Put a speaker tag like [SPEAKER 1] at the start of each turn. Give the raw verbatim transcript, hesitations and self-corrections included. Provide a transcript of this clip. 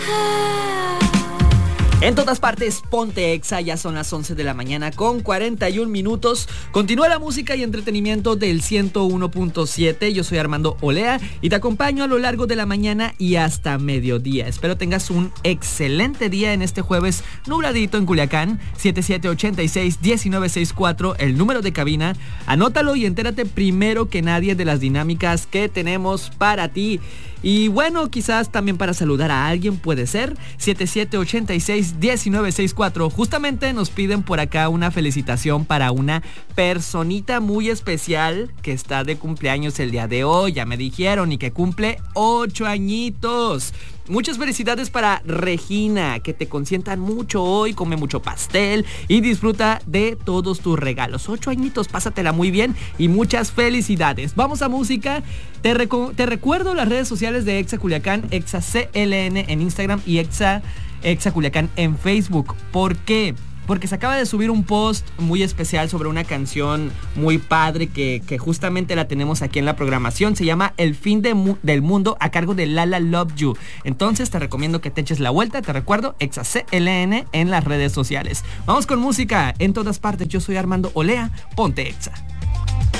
[SPEAKER 1] En todas partes, ponte Exa, ya son las once de la mañana con cuarenta y un minutos. Continúa la música y entretenimiento del ciento uno punto siete. Yo soy Armando Olea y te acompaño a lo largo de la mañana y hasta mediodía. Espero tengas un excelente día en este jueves nubladito en Culiacán. siete siete ocho seis, uno nueve seis cuatro, el número de cabina. Anótalo y entérate primero que nadie de las dinámicas que tenemos para ti. Y bueno, quizás también para saludar a alguien puede ser siete siete ocho seis, uno nueve seis cuatro. Justamente nos piden por acá una felicitación para una personita muy especial que está de cumpleaños el día de hoy. Ya me dijeron, y que cumple ocho añitos. Muchas felicidades para Regina, que te consientan mucho hoy, come mucho pastel y disfruta de todos tus regalos. Ocho añitos, pásatela muy bien y muchas felicidades. Vamos a música. Te, recu- te recuerdo las redes sociales de Exa Culiacán, Exa C L N en Instagram y Exa, Exa Culiacán en Facebook. ¿Por qué? Porque se acaba de subir un post muy especial sobre una canción muy padre que, que justamente la tenemos aquí en la programación. Se llama El Fin de mu- del Mundo, a cargo de Lala Love You. Entonces te recomiendo que te eches la vuelta. Te recuerdo, Exa C L N en las redes sociales. Vamos con música en todas partes. Yo soy Armando Olea. Ponte Exa.